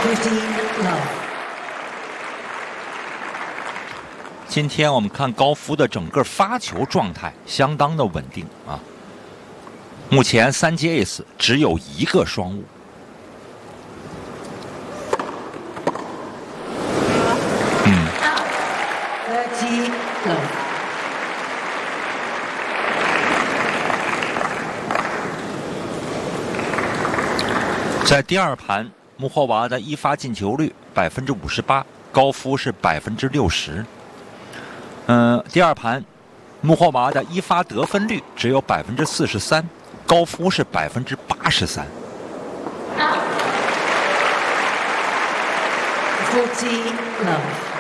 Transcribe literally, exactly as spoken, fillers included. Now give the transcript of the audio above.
今天我们看高夫的整个发球状态相当的稳定啊。目前三节 ace 只有一个双误。嗯。在第二盘，穆霍娃的一发进球率百分之五十八，高夫是百分之六十。嗯，第二盘，穆霍娃的一发得分率只有百分之四十三，高夫是百分之八十三。 forty love。